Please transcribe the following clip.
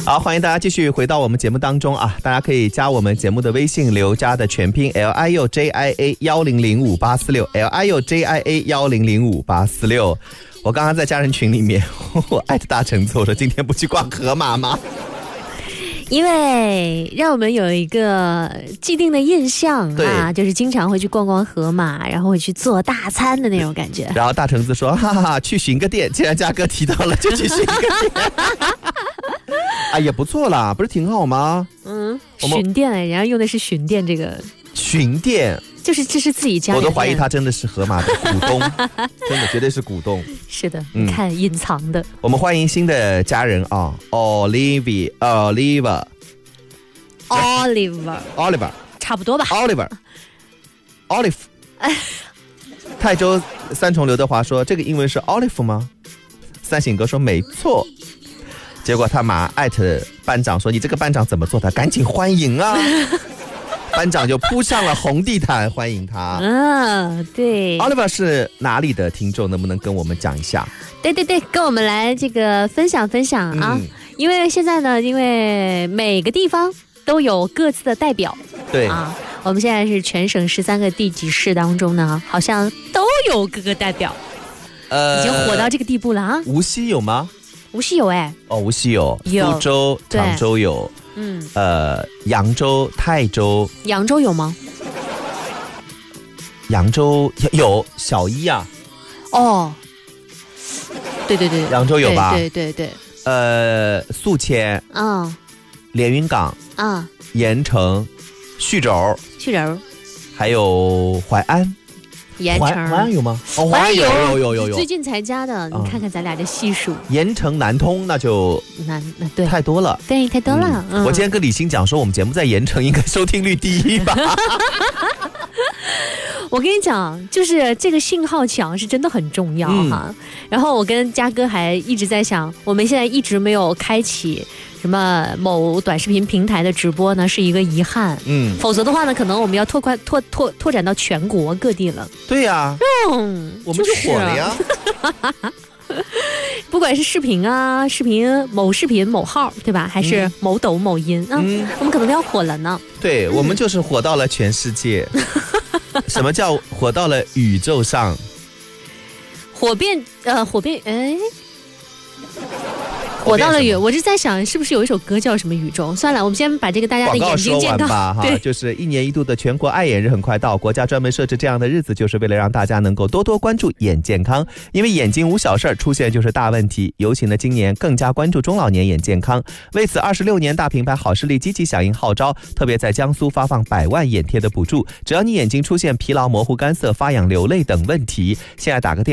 好，欢迎大家继续回到我们节目当中啊！大家可以加我们节目的微信刘佳的全拼 LIUJIA100584 LIUJIA100584。我刚刚在家人群里面，我艾特大橙子，我说今天不去逛河马吗？ 因为让我们有一个既定的印象啊，就是经常会去逛逛河马，然后会去做大餐的那种感觉。 然后大橙子说：“哈哈哈，去寻个店，既然嘉哥提到了，就去寻个店。”啊，也不错啦，不是挺好吗？ 巡店哎，人家用的是巡店这个。 巡店。 就是这是自己家里的， 我都怀疑他真的是河马的股东，真的绝对是股东。 是的，你看隐藏的。 我们欢迎新的家人啊 ，Oliver， 差不多吧 ，Olive。泰州三重刘德华说：“这个英文是 Olive 吗？”三省哥说：“没错。”结果他马艾特班长说：“你这个班长怎么做的？赶紧欢迎啊！”班长就铺上了红地毯欢迎他。 对。 Oliver 是哪里的听众？能不能跟我们讲一下？ 对，跟我们来这个分享啊。因为现在呢，因为每个地方都有各自的代表。 对啊，我们现在是全省13个地级市当中呢，好像都有各个代表。已经火到这个地步了啊。 无锡有吗？ 无锡有哎。 无锡有，苏州、常州有。扬州、泰州。 扬州有吗？ 扬州有小一啊。 对， 扬州有吧？ 对。 宿迁。连云港。盐城、叙州，还有淮安。 盐城、 淮安有吗？ 淮安有， 最近才加的，你看看咱俩这系数。 盐城、南通那就对太多了， 对，太多了。 我今天跟李欣讲说，我们节目在盐城应该收听率第1吧。 我跟你讲，就是这个信号强是真的很重要哈。然后我跟嘉哥还一直在想，我们现在一直没有开启什么某短视频平台的直播呢，是一个遗憾。否则的话呢，可能我们要拓展到全国各地了。 对呀，我们就火了呀。 不管是视频某视频某号，对吧？还是某抖某音啊，我们可能都要火了呢。 对，我们就是火到了全世界。什么叫火到了宇宙上？火遍火到了宇，我是在想是不是有一首歌叫什么宇宙？算了，我们先把这个大家的眼睛健康吧。对，就是1年1度的全国爱眼日很快到，国家专门设置这样的日子，就是为了让大家能够多多关注眼健康，因为眼睛无小事，出现就是大问题。尤其呢，今年更加关注中老年眼健康。为此，26年大品牌好视力积极响应号召，特别在江苏发放100万眼贴的补助，只要你眼睛出现疲劳、模糊、干涩、发痒、流泪等问题，现在打个电话